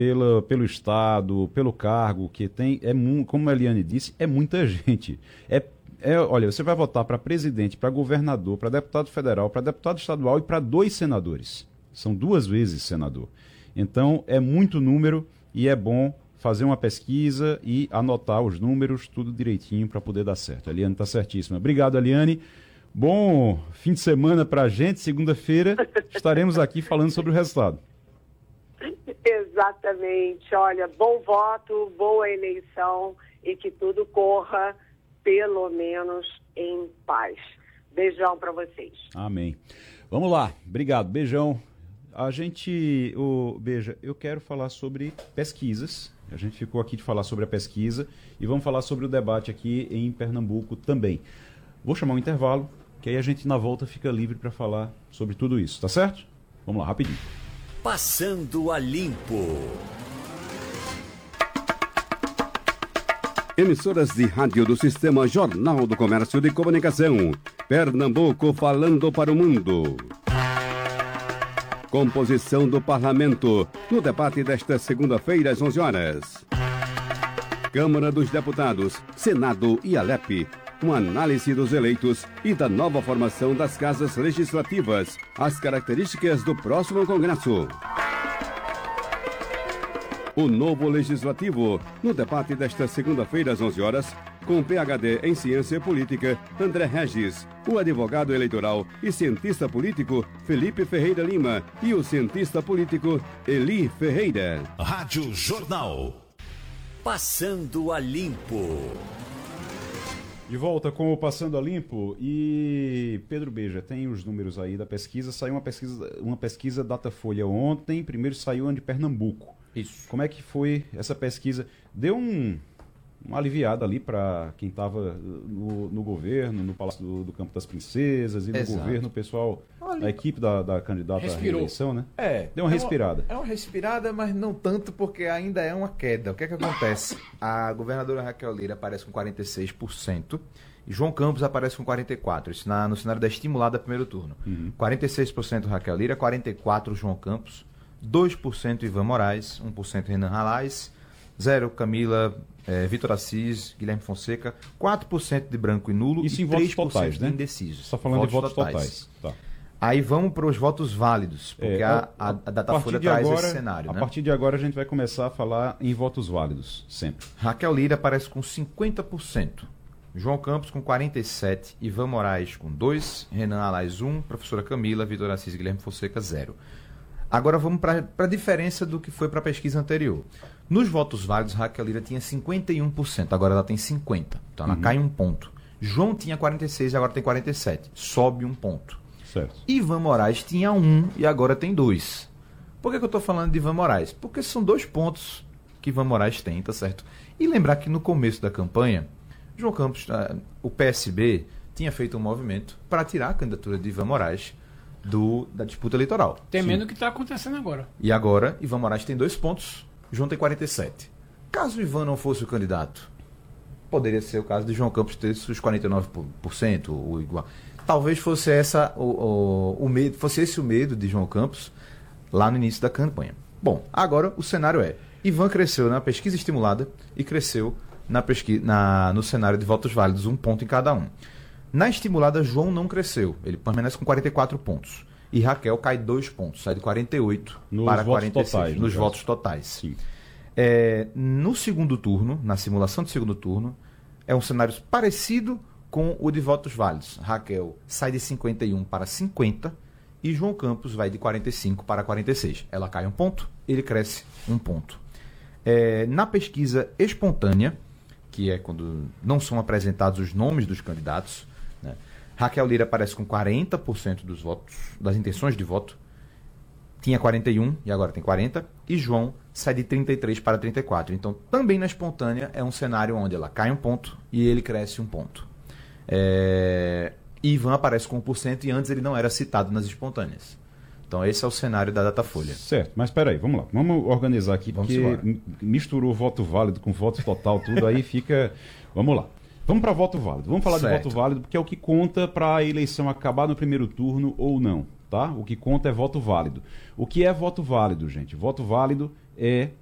pelo Estado, pelo cargo que tem, como a Eliane disse, é muita gente. Olha, você vai votar para presidente, para governador, para deputado federal, para deputado estadual e para 2 senadores. São 2 vezes senador. Então, é muito número e é bom fazer uma pesquisa e anotar os números, tudo direitinho para poder dar certo. A Eliane está certíssima. Obrigado, Eliane. Bom fim de semana para a gente. Segunda-feira estaremos aqui falando sobre o resultado. Exatamente. Olha, bom voto, boa eleição e que tudo corra, pelo menos, em paz. Beijão para vocês. Amém. Vamos lá. Obrigado. Beijão. Beija, eu quero falar sobre pesquisas. A gente ficou aqui de falar sobre a pesquisa e vamos falar sobre o debate aqui em Pernambuco também. Vou chamar um intervalo, que aí a gente na volta fica livre para falar sobre tudo isso, tá certo? Vamos lá, rapidinho. Passando a Limpo. Emissoras de rádio do Sistema Jornal do Comércio de Comunicação. Pernambuco falando para o mundo. Composição do Parlamento, no debate desta segunda-feira às 11 horas. Câmara dos Deputados, Senado e Alep. Uma análise dos eleitos e da nova formação das casas legislativas. As características do próximo Congresso. O novo Legislativo, no debate desta segunda-feira às 11 horas, com PhD em Ciência Política, André Regis, o advogado eleitoral e cientista político, Felipe Ferreira Lima, e o cientista político, Eli Ferreira. Rádio Jornal. Passando a Limpo. De volta com o Passando a Limpo e Pedro Beja, tem os números aí da pesquisa. Saiu uma pesquisa Datafolha ontem, primeiro saiu a de Pernambuco. Isso. Como é que foi essa pesquisa? Deu uma aliviada ali para quem estava no governo, no Palácio do Campo das Princesas e no Exato. governo, o pessoal, a equipe da candidata à reeleição, né? Deu uma respirada. É uma respirada, mas não tanto porque ainda é uma queda. O que é que acontece? A governadora Raquel Lira aparece com 46% e João Campos aparece com 44%. Isso no cenário da estimulada primeiro turno. 46% Raquel Lira, 44% João Campos, 2% Ivan Moraes, 1% Renan Ralais, 0% Camila, Vitor Assis, Guilherme Fonseca, 4% de branco e nulo. Isso e em votos 3% totais, né? de indecisos. Você está falando de votos totais. Tá. Aí vamos para os votos válidos, porque a Datafolha traz esse cenário. A né? partir de agora a gente vai começar a falar em votos válidos, sempre. Raquel Lira aparece com 50%, João Campos com 47%, Ivan Moraes com 2%, Renan Alais 1%, professora Camila, Vitor Assis e Guilherme Fonseca 0%. Agora vamos para a diferença do que foi para a pesquisa anterior. Nos votos válidos, Raquel Lira tinha 51%, agora ela tem 50%. Então ela cai um ponto. João tinha 46% e agora tem 47%. Sobe um ponto. Certo. Ivan Moraes tinha 1% e agora tem 2%. Por que eu estou falando de Ivan Moraes? Porque são 2 pontos que Ivan Moraes tem, tá certo? E lembrar que no começo da campanha, João Campos, o PSB, tinha feito um movimento para tirar a candidatura de Ivan Moraes da disputa eleitoral. Temendo o que está acontecendo agora. E agora, Ivan Moraes tem 2 pontos, João tem 47%. Caso Ivan não fosse o candidato, poderia ser o caso de João Campos ter os 49% ou igual. Talvez fosse o medo, fosse esse o medo de João Campos lá no início da campanha. Bom, agora o cenário é: Ivan cresceu na pesquisa estimulada e cresceu no cenário de votos válidos, 1 ponto em cada um. Na estimulada, João não cresceu. Ele permanece com 44 pontos. E Raquel cai 2 pontos. Sai de 48 para 46. Nos votos totais. Sim. No segundo turno, na simulação do segundo turno, é um cenário parecido com o de votos válidos. Raquel sai de 51 para 50 e João Campos vai de 45 para 46. Ela cai 1 ponto, ele cresce 1 ponto. Na pesquisa espontânea, que é quando não são apresentados os nomes dos candidatos, né? Raquel Lira aparece com 40% dos votos, das intenções de voto, tinha 41% e agora tem 40%, e João sai de 33 para 34. Então, também na espontânea, é um cenário onde ela cai 1 ponto e ele cresce 1 ponto. Ivan aparece com 1% e antes ele não era citado nas espontâneas. Então, esse é o cenário da Datafolha. Certo, mas espera aí, vamos lá. Vamos organizar aqui, porque misturou voto válido com voto total, tudo aí fica... Vamos lá. Vamos para voto válido. Vamos falar de voto válido, porque é o que conta para a eleição acabar no primeiro turno ou não, tá? O que conta é voto válido. O que é voto válido, gente? Voto válido é